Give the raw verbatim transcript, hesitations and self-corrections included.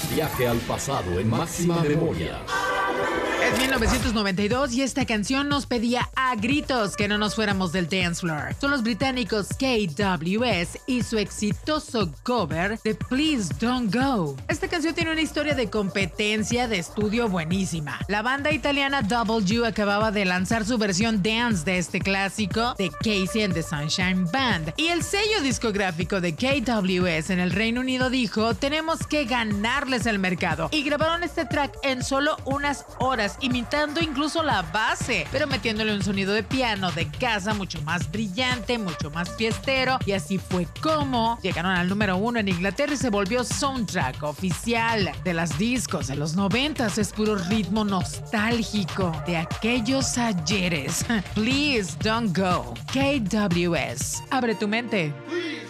Viaje al pasado en máxima memoria. Es mil novecientos noventa y dos y esta canción nos pedía a gritos que no nos fuéramos del dance floor. Son los británicos K W S y su exitoso cover de Please Don't Go. Esta canción tiene una historia de competencia de estudio buenísima. La banda italiana W acababa de lanzar su versión dance de este clásico de Casey and the Sunshine Band y el sello discográfico de K W S en el Reino Unido dijo: tenemos que ganarles el mercado, y grabaron este track en solo unas horas, imitando incluso la base, pero metiéndole un sonido de piano de casa mucho más brillante, mucho más fiestero, y así fue como llegaron al número uno en Inglaterra y se volvió soundtrack oficial de las discos de los noventas. Es puro ritmo nostálgico de aquellos ayeres. Please Don't Go, K W S. Abre tu mente. Please.